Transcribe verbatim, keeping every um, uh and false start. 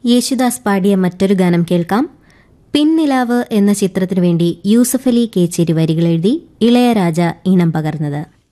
യേശുദാസ് പാടിയ മറ്റൊരു ഗാനം കേൾക്കാം. പിൻനിലാവ് എന്ന ചിത്രത്തിനു വേണ്ടി യൂസഫലി കേച്ചേരി വരികളെഴുതി ഇളയരാജ ഈണം പകർന്നത്.